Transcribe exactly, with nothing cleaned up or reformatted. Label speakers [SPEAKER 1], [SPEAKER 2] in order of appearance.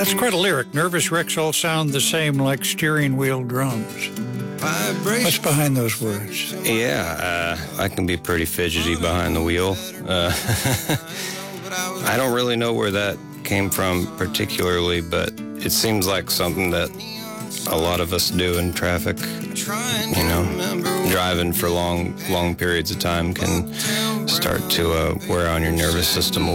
[SPEAKER 1] That's quite a lyric. Nervous wrecks all sound the same like steering wheel drums. What's behind those words?
[SPEAKER 2] Yeah, uh, I can be pretty fidgety behind the wheel. Uh, I don't really know where that came from particularly, but it seems like something that a lot of us do in traffic. You know, driving for long, long periods of time can start to uh, wear on your nervous system a